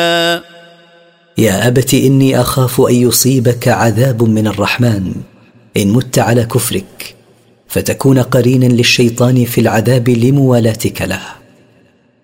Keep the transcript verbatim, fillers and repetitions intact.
يا أبت إني أخاف أن يصيبك عذاب من الرحمن إن مت على كفرك فتكون قرينا للشيطان في العذاب لموالاتك له.